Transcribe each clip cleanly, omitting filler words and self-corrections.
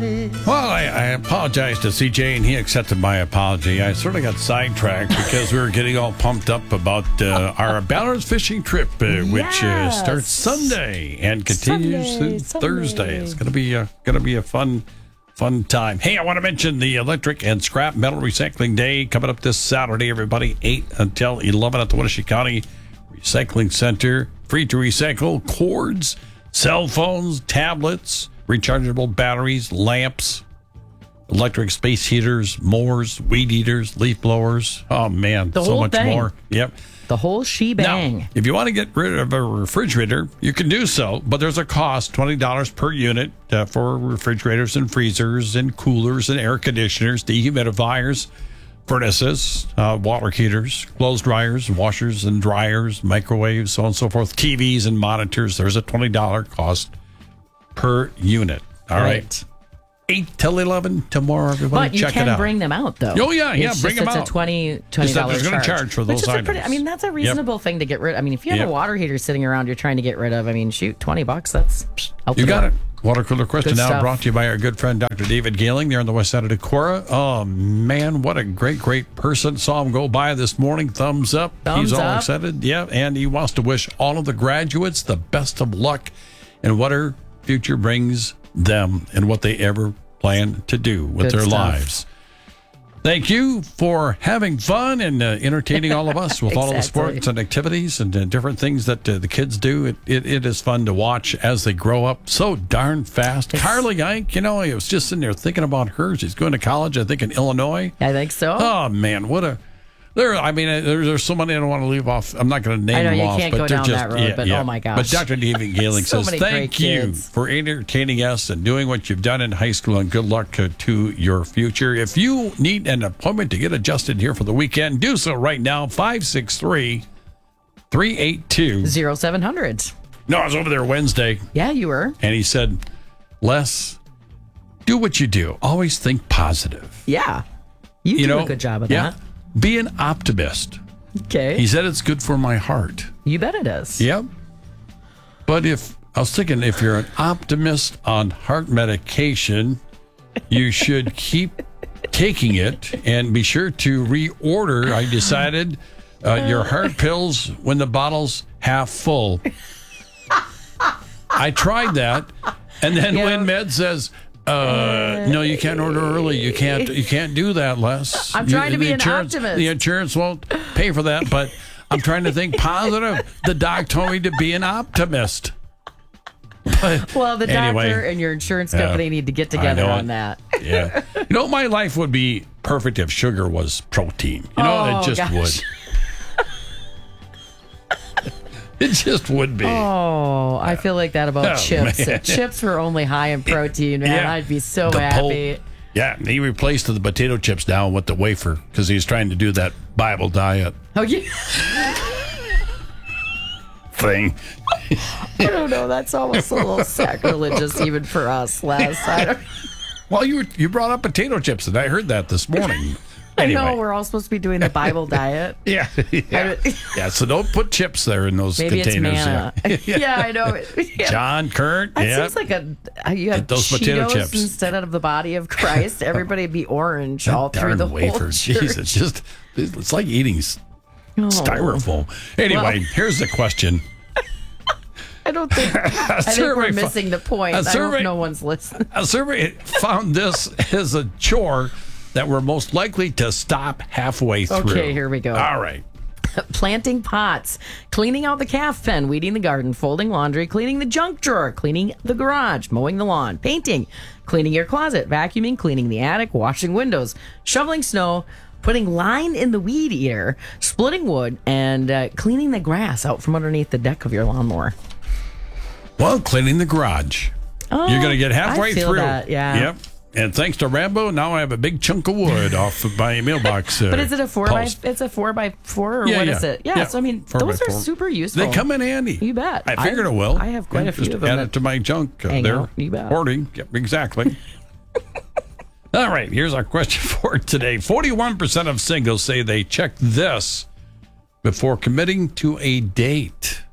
Well, I apologize to CJ, and he accepted my apology. I sort of got sidetracked because we were getting all pumped up about our Ballard's fishing trip, which starts Sunday and continues through Thursday. It's going to be a fun time. Hey, I want to mention the Electric and Scrap Metal Recycling Day coming up this Saturday, everybody, 8 until 11 at the Wenatchee County Recycling Center. Free to recycle cords, cell phones, tablets, rechargeable batteries, lamps, electric space heaters, mowers, weed eaters, leaf blowers. Oh, man, so much more. Yep. The whole shebang. Now, if you want to get rid of a refrigerator, you can do so, but there's a cost, $20 per unit for refrigerators and freezers and coolers and air conditioners, dehumidifiers, furnaces, water heaters, clothes dryers, washers and dryers, microwaves, so on and so forth, TVs and monitors. There's a $20 cost per unit. All right. 8 till 11 tomorrow, everybody. But you check it out. can bring them out, though. Oh, yeah, bring them out. It's a $20 There's going to charge for those items. I mean, that's a reasonable thing to get rid of. I mean, if you have a water heater sitting around you're trying to get rid of, I mean, shoot, $20, that's out the You got door. it. Water Cooler Question now brought to you by our good friend Dr. David Gailing there on the west side of Decorah. Oh, man, what a great person. Saw him go by this morning. Thumbs up. He's all excited. Yeah, and he wants to wish all of the graduates the best of luck in what our future brings them and what they ever plan to do with their lives. Thank you for having fun and entertaining all of us with all of the sports and activities and different things that the kids do. It is fun to watch as they grow up so darn fast. Carly Ike, I was just sitting there thinking about her. She's going to college, I think, in Illinois. I think so. Oh, man, there's so many I don't want to leave off. I'm not going to name them off. I know you can't go down that road, but oh my gosh. But Dr. David Gailing says, thank you for entertaining us and doing what you've done in high school, and good luck to your future. If you need an appointment to get adjusted here for the weekend, do so right now, 563-382-0700. No, I was over there Wednesday. Yeah, you were. And he said, Les, do what you do. Always think positive. Yeah. You do a good job of that. Be an optimist. Okay. He said it's good for my heart. You bet it is. Yep. But I was thinking, if you're an optimist on heart medication, you should keep taking it and be sure to reorder. I decided your heart pills when the bottle's half full. I tried that, and then when Med says, no, you can't order early. You can't do that, Les. I'm trying to be an optimist. The insurance won't pay for that, but I'm trying to think positive. The doc told me to be an optimist. But well, the doctor and your insurance company need to get together on that. Yeah. My life would be perfect if sugar was protein. It just would. It just would be. Oh, I feel like that about chips. Man. If chips were only high in protein, man, I'd be so happy. He replaced the potato chips now with the wafer because he's trying to do that Bible diet. Oh, yeah. Thing. I don't know. That's almost a little sacrilegious even for us last night. Well, you brought up potato chips, and I heard that this morning. Anyway. I know, we're all supposed to be doing the Bible diet. Yeah, so don't put chips there in those containers. Maybe it's manna. Yeah, I know. Yeah. John, Kurt, It seems like you have those Cheetos potato chips instead of the body of Christ. Everybody would be orange all through the wafer. whole Jeez, it's like eating styrofoam. Anyway, here's the question. I think we're missing the point. I hope no one's listening. A survey found this as a chore that we're most likely to stop halfway through. Okay, here we go. All right. Planting pots, cleaning out the calf pen, weeding the garden, folding laundry, cleaning the junk drawer, cleaning the garage, mowing the lawn, painting, cleaning your closet, vacuuming, cleaning the attic, washing windows, shoveling snow, putting line in the weed eater, splitting wood, and cleaning the grass out from underneath the deck of your lawnmower. Well, cleaning the garage. Oh, you're going to get halfway through. That, yeah. Yep. And thanks to Rambo, now I have a big chunk of wood off of my mailbox. But is it a 4x? It's a 4x4, or what is it? Yeah. So I mean, those are super useful. They come in handy. You bet. I figured it will. I have quite a few just of them. Add it to my junk there. You bet. Hoarding. Yep, exactly. All right. Here's our question for today. 41% of singles say they check this before committing to a date.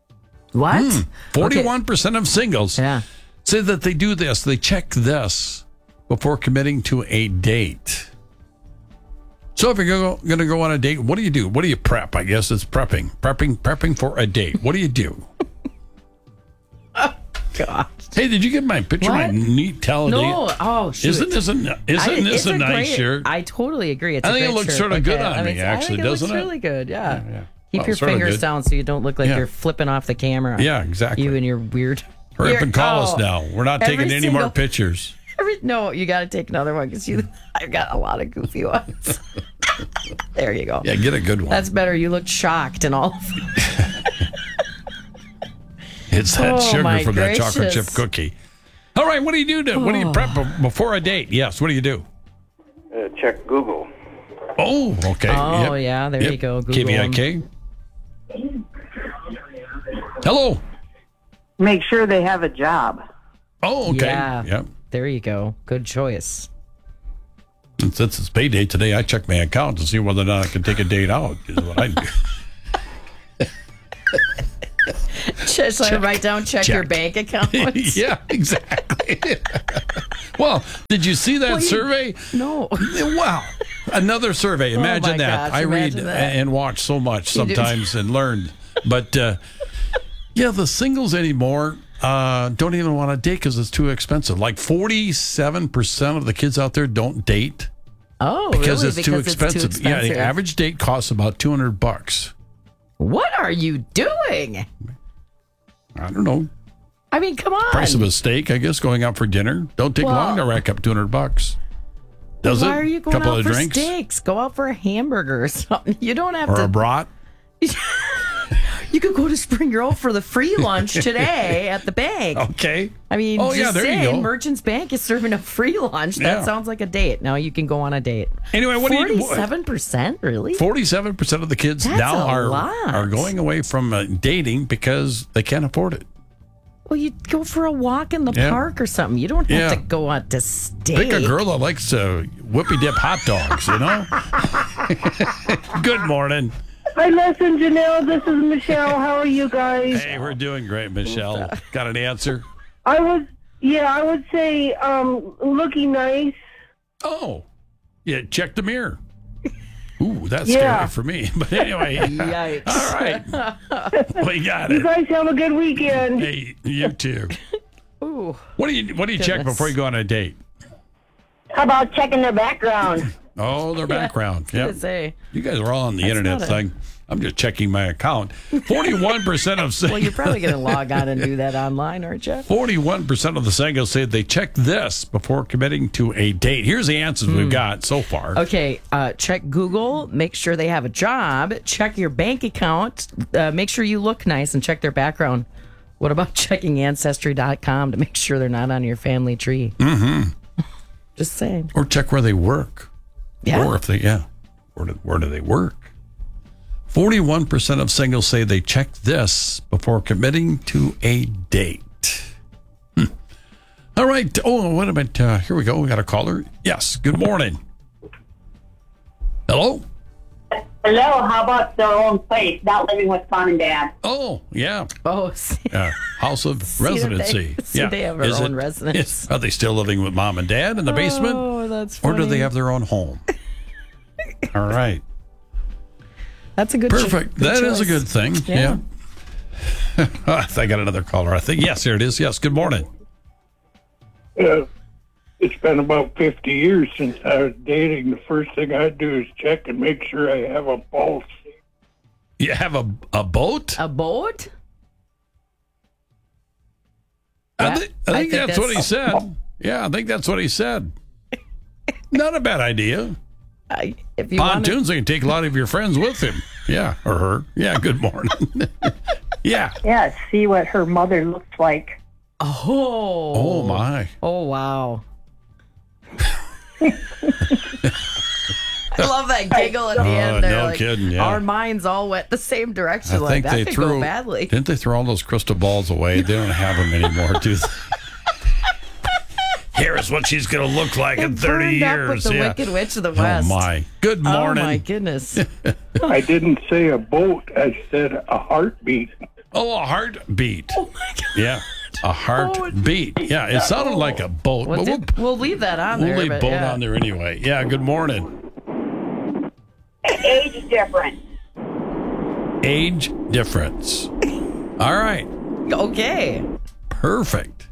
What? 41% of singles say that they do this. They check this before committing to a date? So if you're going to go on a date, what do you do? What do you prep? I guess it's prepping. Prepping for a date. What do you do? Oh, God. Hey, did you get my picture? My What? neat tell date? No. Oh, shoot. Isn't this a nice great, shirt? I totally agree. It's I a think it great looks shirt. sort of good Okay, on me, actually, I think doesn't it? it? Looks really good, yeah. Yeah. Keep Well, your sort of fingers good. down so you don't look like Yeah. you're flipping off the camera. Yeah, exactly. You and your weird. Hurry up and call us Oh, now. We're not taking every any more single- pictures. No, you got to take another one because I've got a lot of goofy ones. There you go. Yeah, get a good one. That's better. You looked shocked and all. It's that Oh, sugar my from that chocolate gracious. chip cookie. All right, what do you do? What do you prep before a date? Yes, what do you do? Check Google. Oh, okay. Oh, Yep. yeah, there you Yep. go. Google 'em. KVIK. Hello. Make sure they have a job. Oh, okay. Yeah. Yep. There you go. Good choice. Since it's payday today, I check my account to see whether or not I can take a date out. Is what I do. So I write down, check your Check. bank account. Yeah, exactly. Well, did you see that survey? No. Wow. Another survey. Imagine my that. gosh, I read imagine that. and watch so much You do. sometimes and learn. But yeah, the singles anymore don't even want to date because it's too expensive. Like 47% of the kids out there don't date Oh, because really? it's too expensive. Yeah, the average date costs about $200. What are you doing? I don't know. I mean, come on. Price of a steak, I guess, going out for dinner. Don't take Well- long to rack up $200. Does it? Why are you going Couple out of for drinks steaks? Go out for a hamburger or something. You don't have or to. a brat. You could go to Spring Grove for the free lunch today at the bank. Okay. I mean, Oh, yeah, just there you saying, go. Merchants Bank is serving a free lunch. That Yeah. sounds like a date. Now you can go on a date. Anyway, what do you do? 47%? Really? 47% of the kids That's now a lot. are going away from dating because they can't afford it. Well, you go for a walk in the Yeah. park or something. You don't have Yeah. to go out to steak. Pick a girl that likes whippy dip hot dogs, you know? Good morning. Hi, listen, Janelle. This is Michelle. How are you guys? Hey, we're doing great, Michelle. Got an answer? I would say looking nice. Oh, yeah, check the mirror. Ooh, that's Yeah. scary for me. But anyway, Yikes. all right. We got You it. guys have a good weekend. Hey, you too. Ooh. What do you check Goodness. before you go on a date? How about checking their background? Oh, their background. Yeah. Yeah. Say, You guys are all on the internet not a- thing. I'm just checking my account. 41% of well, singles. you're probably going to log on and do that online, aren't you? 41% of the singles say they check this before committing to a date. Here's the answers we've got so far. Okay, check Google. Make sure they have a job. Check your bank account. Make sure you look nice and check their background. What about checking Ancestry.com to make sure they're not on your family tree? Mm-hmm. Just saying. Or check where they work. Yeah. Or if they, where do they work? 41% of singles say they check this before committing to a date. All right. Oh, wait a minute. Here we go. We got a caller. Yes. Good morning. Hello? Hello, how about their own place, not living with mom and dad? Oh, yeah. Oh, see, House of See that residency. they have their own residence. Are they still living with mom and dad in the basement? Oh, that's Or funny. do they have their own home? All right. That's a good Perfect. That is a good thing. Yeah. Yeah. I got another caller, I think. Yes, here it is. Yes, good morning. It's been about 50 years since I was dating. The first thing I do is check and make sure I have a pulse. You have a boat? A boat? I think that's what he said. Yeah, I think that's what he said. Not a bad idea. If you want to, Pontoons, they can take a lot of your friends with him. Yeah, or her. Yeah, good morning. Yeah. Yeah, see what her mother looked like. Oh, my. Oh, wow. I love that giggle at the end there. no like, kidding, yeah. Our minds all went the same direction. I like think that they could threw. go badly. Didn't they throw all those crystal balls away? They don't have them anymore, do they? Here is what she's going to look like in 30 Burned years. up with the yeah. Wicked Witch of the Oh, West. my. Good morning. Oh, my goodness. I didn't say a boat. I said a heartbeat. Oh, a heartbeat. Oh, my God. Yeah. A heartbeat. Yeah, it sounded like a boat. Well, but we'll leave that on we'll there. leave but boat yeah. on there anyway. Yeah, good morning. Age difference. Age difference. All right. Okay. Perfect.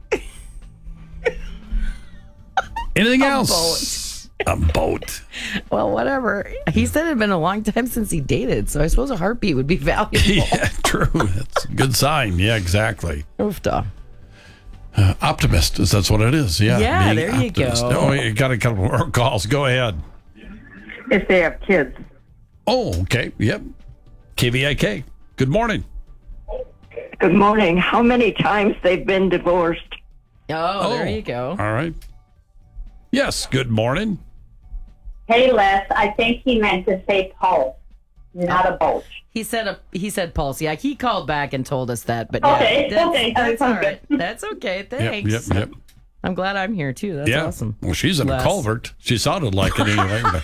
Anything else? A boat. Well, whatever. He said it had been a long time since he dated, so I suppose a heartbeat would be valuable. Yeah, true. That's a good sign. Yeah, exactly. Oofda. Optimist. That's what it is. Yeah. Yeah, being there you go. Oh, you got a couple more calls. Go ahead. If they have kids. Oh, okay. Yep. KVIK. Good morning. Good morning. How many times they've been divorced? Oh, there you go. All right. Yes, good morning. Hey, Les, I think he meant to say pulse, not a boat. He said pulse. Yeah, he called back and told us that. But Okay, yeah, okay, that's all sounds right. That's okay. Thanks. Yep. I'm glad I'm here too. That's Yeah. awesome. Well, she's in a Les. culvert. She sounded like it anyway. But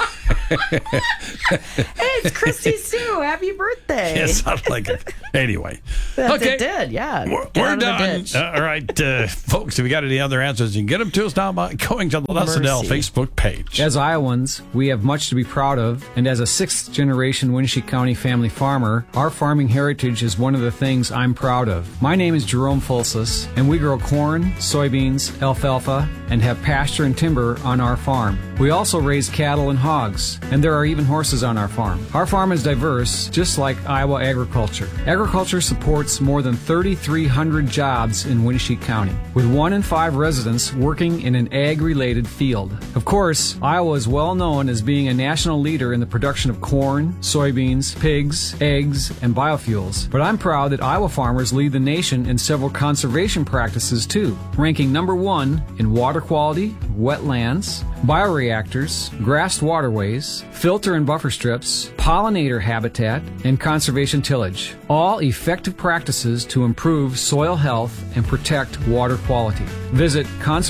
Hey, it's Christy Sue. Happy birthday. it sounded like it. Anyway. It did. Yeah. We're Get out of the done. ditch. All right, folks, if you got any other answers, you can get them to us now by going to the Lessedell Mercy. Facebook page. As Iowans, we have much to be proud of, and as a sixth-generation Winnebago County family farmer, our farming heritage is one of the things I'm proud of. My name is Jerome Fulsus, and we grow corn, soybeans, alfalfa, and have pasture and timber on our farm. We also raise cattle and hogs, and there are even horses on our farm. Our farm is diverse, just like Iowa agriculture. Agriculture supports more than 3,300 jobs in Winnebago County, with 1 in 5 residents working in an ag-related field. Of course, Iowa is well known as being a national leader in the production of corn, soybeans, pigs, eggs, and biofuels. But I'm proud that Iowa farmers lead the nation in several conservation practices too, ranking number 1 in water quality, wetlands, bioreactors, grassed waterways, filter and buffer strips, pollinator habitat, and conservation tillage. All effective practices to improve soil health and protect water quality. Visit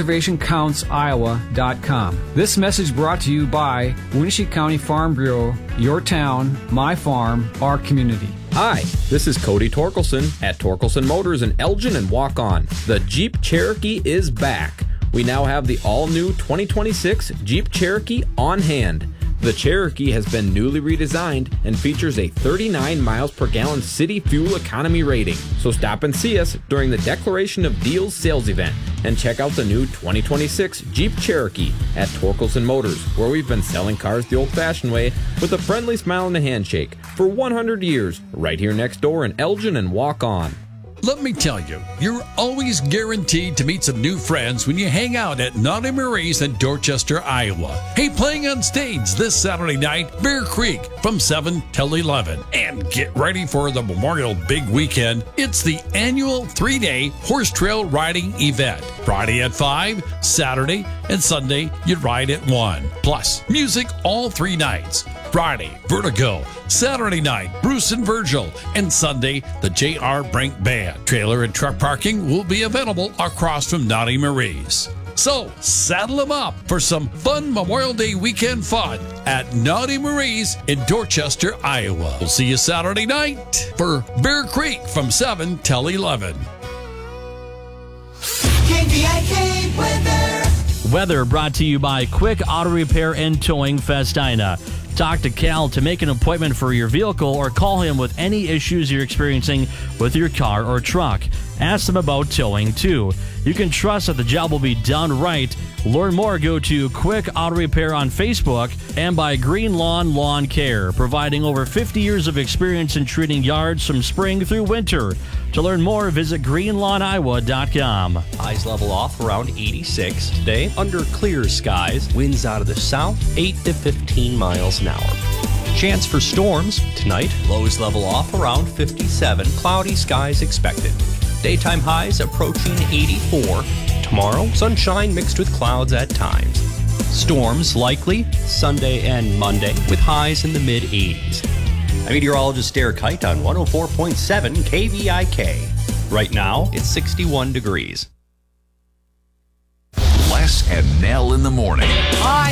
conservationcountsiowa.com. This message brought to you by Winnebago County Farm Bureau, your town, my farm, our community. Hi, this is Cody Torkelson at Torkelson Motors in Elgin and Walk On. The Jeep Cherokee is back. We now have the all-new 2026 Jeep Cherokee on hand. The Cherokee has been newly redesigned and features a 39 miles per gallon city fuel economy rating. So stop and see us during the Declaration of Deals sales event and check out the new 2026 Jeep Cherokee at Torkelson Motors, where we've been selling cars the old-fashioned way with a friendly smile and a handshake for 100 years, right here next door in Elgin and Walk On. Let me tell you, you're always guaranteed to meet some new friends when you hang out at Naughty Marie's in Dorchester, Iowa. Hey, playing on stage this Saturday night, Bear Creek from 7 till 11. And get ready for the Memorial Big Weekend. It's the annual 3-day horse trail riding event. Friday at 5, Saturday and Sunday you ride at 1. Plus, music all 3 nights. Friday, Vertigo. Saturday night, Bruce and Virgil. And Sunday, the J.R. Brink Band. Trailer and truck parking will be available across from Naughty Marie's. So, saddle them up for some fun Memorial Day weekend fun at Naughty Marie's in Dorchester, Iowa. We'll see you Saturday night for Bear Creek from 7 till 11. KVIK weather. Weather brought to you by Quick Auto Repair and Towing Festina. Talk to Cal to make an appointment for your vehicle or call him with any issues you're experiencing with your car or truck. Ask them about towing too. You can trust that the job will be done right. Learn more, go to Quick Auto Repair on Facebook and by Green Lawn Lawn Care, providing over 50 years of experience in treating yards from spring through winter. To learn more, visit greenlawnoiowa.com. Highs level off around 86 today. Under clear skies, winds out of the south, 8 to 15 miles an hour. Chance for storms tonight. Lows level off around 57. Cloudy skies expected. Daytime highs approaching 84. Tomorrow, sunshine mixed with clouds at times. Storms likely Sunday and Monday with highs in the mid-80s. I'm meteorologist Derek Height on 104.7 KVIK. Right now, it's 61 degrees. Les and Nell in the morning.